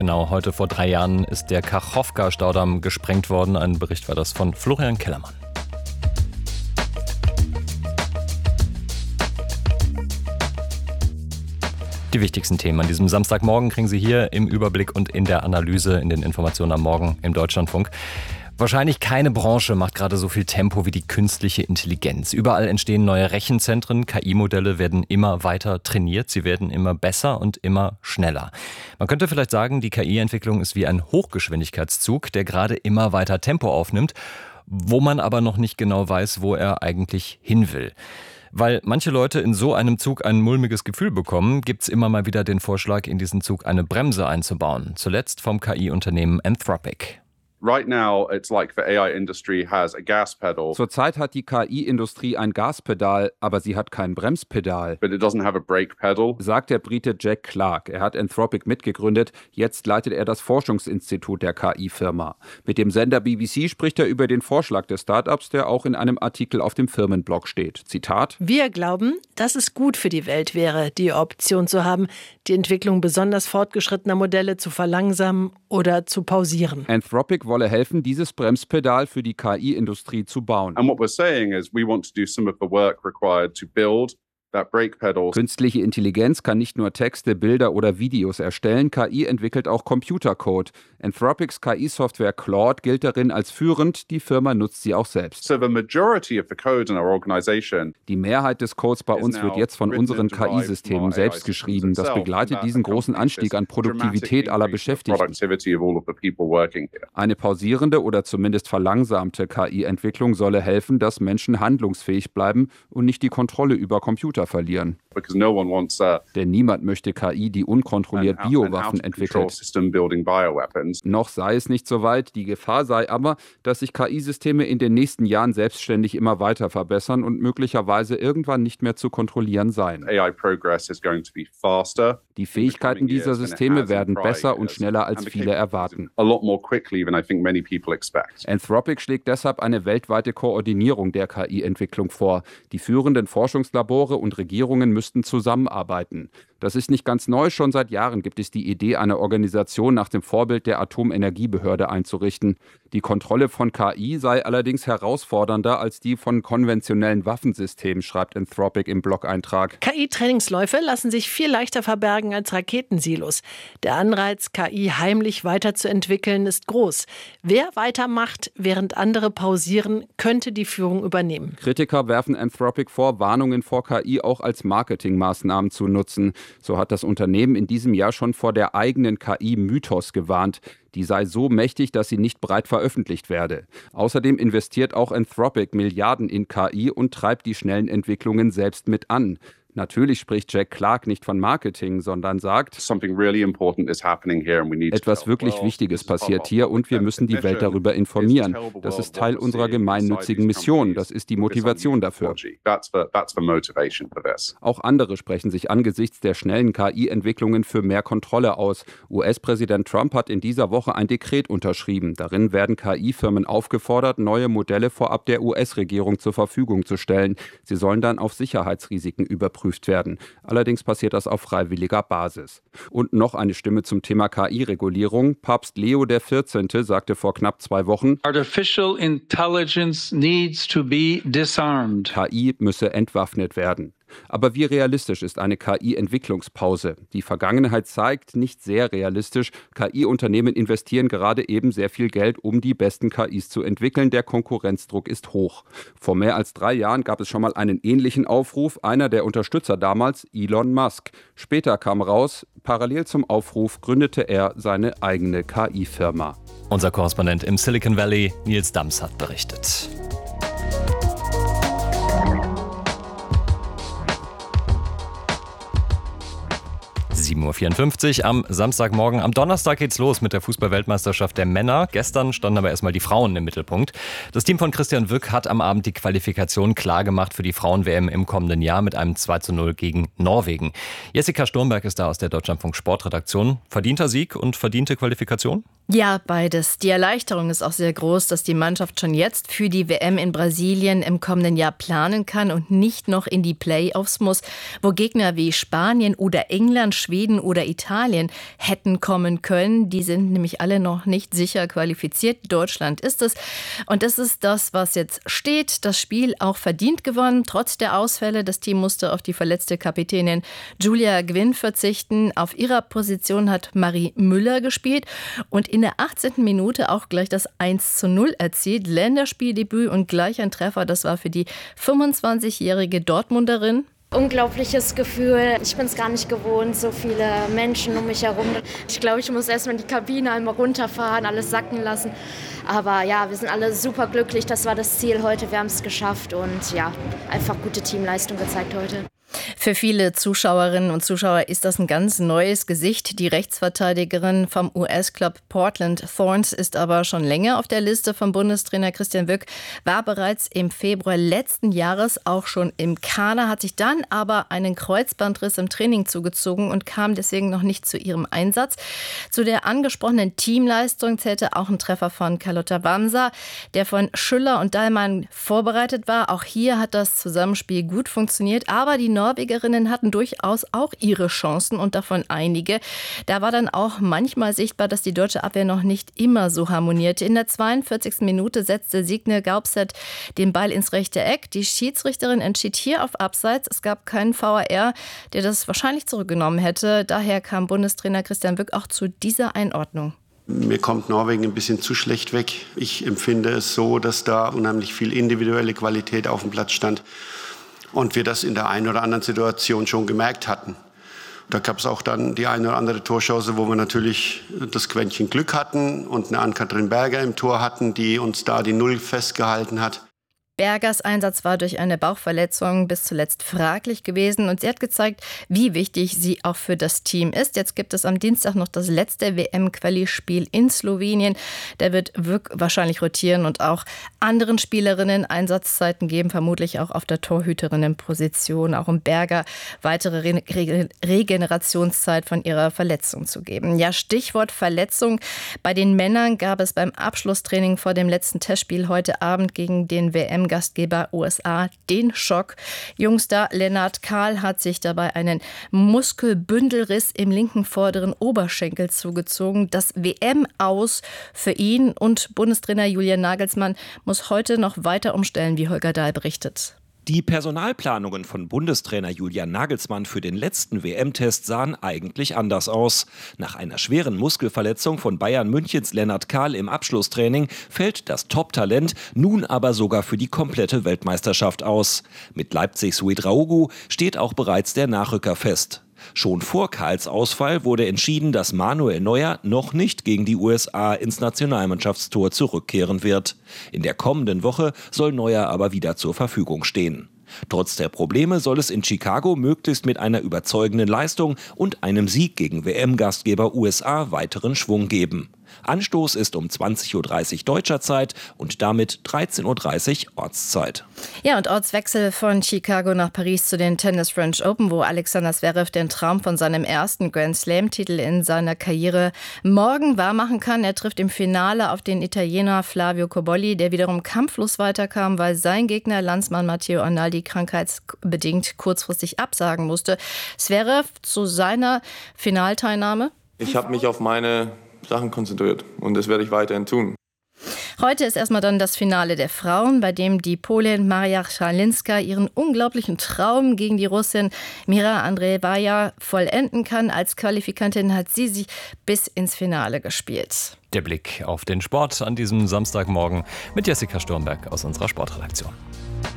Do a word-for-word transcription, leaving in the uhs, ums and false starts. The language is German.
Genau, heute vor drei Jahren ist der Kachowka-Staudamm gesprengt worden. Ein Bericht war das von Florian Kellermann. Die wichtigsten Themen an diesem Samstagmorgen kriegen Sie hier im Überblick und in der Analyse in den Informationen am Morgen im Deutschlandfunk. Wahrscheinlich keine Branche macht gerade so viel Tempo wie die künstliche Intelligenz. Überall entstehen neue Rechenzentren, K I-Modelle werden immer weiter trainiert, sie werden immer besser und immer schneller. Man könnte vielleicht sagen, die K I-Entwicklung ist wie ein Hochgeschwindigkeitszug, der gerade immer weiter Tempo aufnimmt, wo man aber noch nicht genau weiß, wo er eigentlich hin will. Weil manche Leute in so einem Zug ein mulmiges Gefühl bekommen, gibt es immer mal wieder den Vorschlag, in diesen Zug eine Bremse einzubauen. Zuletzt vom K I-Unternehmen Anthropic. Right now, it's like the A I industry has a gas pedal. Zurzeit hat die K I-Industrie ein Gaspedal, aber sie hat kein Bremspedal. But it doesn't have a brake pedal. Sagt der Brite Jack Clark. Er hat Anthropic mitgegründet. Jetzt leitet er das Forschungsinstitut der K I-Firma. Mit dem Sender B B C spricht er über den Vorschlag des Startups, der auch in einem Artikel auf dem Firmenblog steht. Zitat: Wir glauben, dass es gut für die Welt wäre, die Option zu haben, die Entwicklung besonders fortgeschrittener Modelle zu verlangsamen oder zu pausieren. Anthropic wolle helfen, dieses Bremspedal für die K I-Industrie zu bauen. And what we're saying is we want to do some of the work required to build that brake pedal. Künstliche Intelligenz kann nicht nur Texte, Bilder oder Videos erstellen, K I entwickelt auch Computercode. Anthropics K I-Software Claude gilt darin als führend, die Firma nutzt sie auch selbst. So the majority of the code in our organization Die Mehrheit des Codes bei uns wird jetzt von unseren K I-Systemen selbst geschrieben. Das begleitet diesen großen Anstieg an Produktivität aller Beschäftigten. Eine pausierende oder zumindest verlangsamte K I-Entwicklung solle helfen, dass Menschen handlungsfähig bleiben und nicht die Kontrolle über Computer verlieren. No wants, uh, Denn niemand möchte K I, die unkontrolliert an, Biowaffen an entwickelt. Bioweapons. Noch sei es nicht so weit. Die Gefahr sei aber, dass sich K I-Systeme in den nächsten Jahren selbstständig immer weiter verbessern und möglicherweise irgendwann nicht mehr zu kontrollieren seien. A I progress is going to be faster. Die Fähigkeiten dieser Systeme werden besser und schneller, als viele erwarten. A lot more quickly than I think many people expect. Anthropic schlägt deshalb eine weltweite Koordinierung der K I-Entwicklung vor. Die führenden Forschungslabore und Regierungen müssten zusammenarbeiten. Das ist nicht ganz neu, schon seit Jahren gibt es die Idee, eine Organisation nach dem Vorbild der Atomenergiebehörde einzurichten. Die Kontrolle von K I sei allerdings herausfordernder als die von konventionellen Waffensystemen, schreibt Anthropic im Blog-Eintrag. K I-Trainingsläufe lassen sich viel leichter verbergen als Raketensilos. Der Anreiz, K I heimlich weiterzuentwickeln, ist groß. Wer weitermacht, während andere pausieren, könnte die Führung übernehmen. Kritiker werfen Anthropic vor, Warnungen vor K I auch als Marketingmaßnahmen zu nutzen. So hat das Unternehmen in diesem Jahr schon vor der eigenen K I-Mythos gewarnt. Die sei so mächtig, dass sie nicht breit veröffentlicht werde. Außerdem investiert auch Anthropic Milliarden in K I und treibt die schnellen Entwicklungen selbst mit an. Natürlich spricht Jack Clark nicht von Marketing, sondern sagt, etwas wirklich Wichtiges passiert hier und wir müssen die Welt darüber informieren. Das ist Teil unserer gemeinnützigen Mission. Das ist die Motivation dafür. Auch andere sprechen sich angesichts der schnellen K I-Entwicklungen für mehr Kontrolle aus. U S-Präsident Trump hat in dieser Woche ein Dekret unterschrieben. Darin werden K I-Firmen aufgefordert, neue Modelle vorab der U S-Regierung zur Verfügung zu stellen. Sie sollen dann auf Sicherheitsrisiken überprüfen werden. Allerdings passiert das auf freiwilliger Basis. Und noch eine Stimme zum Thema K I-Regulierung. Papst Leo der vierzehnte sagte vor knapp zwei Wochen, Artificial intelligence needs to be disarmed. K I müsse entwaffnet werden. Aber wie realistisch ist eine K I-Entwicklungspause? Die Vergangenheit zeigt, nicht sehr realistisch. K I-Unternehmen investieren gerade eben sehr viel Geld, um die besten K Is zu entwickeln. Der Konkurrenzdruck ist hoch. Vor mehr als drei Jahren gab es schon mal einen ähnlichen Aufruf. Einer der Unterstützer damals, Elon Musk. Später kam raus, parallel zum Aufruf gründete er seine eigene K I-Firma. Unser Korrespondent im Silicon Valley, Nils Dams, hat berichtet. sieben Uhr vierundfünfzig am Samstagmorgen. Am Donnerstag geht's los mit der Fußball-Weltmeisterschaft der Männer. Gestern standen aber erstmal die Frauen im Mittelpunkt. Das Team von Christian Wück hat am Abend die Qualifikation klar gemacht für die Frauen-W M im kommenden Jahr mit einem zwei zu null gegen Norwegen. Jessica Sturmberg ist da aus der Deutschlandfunk Sportredaktion. Verdienter Sieg und verdiente Qualifikation? Ja, beides. Die Erleichterung ist auch sehr groß, dass die Mannschaft schon jetzt für die W M in Brasilien im kommenden Jahr planen kann und nicht noch in die Playoffs muss, wo Gegner wie Spanien oder England, Schweden oder Italien hätten kommen können. Die sind nämlich alle noch nicht sicher qualifiziert. Deutschland ist es. Und das ist das, was jetzt steht. Das Spiel auch verdient gewonnen, trotz der Ausfälle. Das Team musste auf die verletzte Kapitänin Julia Gwynn verzichten. Auf ihrer Position hat Marie Müller gespielt und in der achtzehnten Minute auch gleich das eins zu null erzielt. Länderspieldebüt und gleich ein Treffer. Das war für die fünfundzwanzigjährige Dortmunderin. Unglaubliches Gefühl. Ich bin es gar nicht gewohnt, so viele Menschen um mich herum. Ich glaube, ich muss erstmal in die Kabine einmal runterfahren, alles sacken lassen. Aber ja, wir sind alle super glücklich. Das war das Ziel heute. Wir haben es geschafft und ja, einfach gute Teamleistung gezeigt heute. Für viele Zuschauerinnen und Zuschauer ist das ein ganz neues Gesicht. Die Rechtsverteidigerin vom U S-Club Portland Thorns ist aber schon länger auf der Liste von Bundestrainer Christian Wück, war bereits im Februar letzten Jahres auch schon im Kader, hat sich dann aber einen Kreuzbandriss im Training zugezogen und kam deswegen noch nicht zu ihrem Einsatz. Zu der angesprochenen Teamleistung zählte auch ein Treffer von Carlotta Wamsa, der von Schüller und Dahlmann vorbereitet war. Auch hier hat das Zusammenspiel gut funktioniert, aber die Norwegerinnen hatten durchaus auch ihre Chancen und davon einige. Da war dann auch manchmal sichtbar, dass die deutsche Abwehr noch nicht immer so harmonierte. In der zweiundvierzigsten Minute setzte Signe Gaupset den Ball ins rechte Eck. Die Schiedsrichterin entschied hier auf Abseits. Es gab keinen V A R, der das wahrscheinlich zurückgenommen hätte. Daher kam Bundestrainer Christian Wück auch zu dieser Einordnung. Mir kommt Norwegen ein bisschen zu schlecht weg. Ich empfinde es so, dass da unheimlich viel individuelle Qualität auf dem Platz stand. Und wir das in der einen oder anderen Situation schon gemerkt hatten. Da gab es auch dann die eine oder andere Torchance, wo wir natürlich das Quäntchen Glück hatten und eine Ann-Kathrin Berger im Tor hatten, die uns da die Null festgehalten hat. Bergers Einsatz war durch eine Bauchverletzung bis zuletzt fraglich gewesen und sie hat gezeigt, wie wichtig sie auch für das Team ist. Jetzt gibt es am Dienstag noch das letzte W M-Quali-Spiel in Slowenien. Da wird Wück wahrscheinlich rotieren und auch anderen Spielerinnen Einsatzzeiten geben, vermutlich auch auf der Torhüterinnenposition, auch um Berger weitere Re- Re- Regenerationszeit von ihrer Verletzung zu geben. Ja, Stichwort Verletzung. Bei den Männern gab es beim Abschlusstraining vor dem letzten Testspiel heute Abend gegen den W M Gastgeber U S A den Schock. Jungstar Lennart Kahl hat sich dabei einen Muskelbündelriss im linken vorderen Oberschenkel zugezogen. Das W M-Aus für ihn und Bundestrainer Julian Nagelsmann muss heute noch weiter umstellen, wie Holger Dahl berichtet. Die Personalplanungen von Bundestrainer Julian Nagelsmann für den letzten W M-Test sahen eigentlich anders aus. Nach einer schweren Muskelverletzung von Bayern Münchens Lennart Kahl im Abschlusstraining fällt das Top-Talent nun aber sogar für die komplette Weltmeisterschaft aus. Mit Leipzigs Ouedraogo steht auch bereits der Nachrücker fest. Schon vor Kahls Ausfall wurde entschieden, dass Manuel Neuer noch nicht gegen die U S A ins Nationalmannschaftstor zurückkehren wird. In der kommenden Woche soll Neuer aber wieder zur Verfügung stehen. Trotz der Probleme soll es in Chicago möglichst mit einer überzeugenden Leistung und einem Sieg gegen W M-Gastgeber U S A weiteren Schwung geben. Anstoß ist um zwanzig Uhr dreißig deutscher Zeit und damit dreizehn Uhr dreißig Ortszeit. Ja, und Ortswechsel von Chicago nach Paris zu den Tennis French Open, wo Alexander Zverev den Traum von seinem ersten Grand Slam-Titel in seiner Karriere morgen wahrmachen kann. Er trifft im Finale auf den Italiener Flavio Cobolli, der wiederum kampflos weiterkam, weil sein Gegner Landsmann Matteo Arnaldi krankheitsbedingt kurzfristig absagen musste. Zverev zu seiner Finalteilnahme. Ich habe mich auf meine Sachen konzentriert und das werde ich weiterhin tun. Heute ist erstmal dann das Finale der Frauen, bei dem die Polin Maria Szalinska ihren unglaublichen Traum gegen die Russin Mira Andreeva vollenden kann. Als Qualifikantin hat sie sich bis ins Finale gespielt. Der Blick auf den Sport an diesem Samstagmorgen mit Jessica Sturmberg aus unserer Sportredaktion.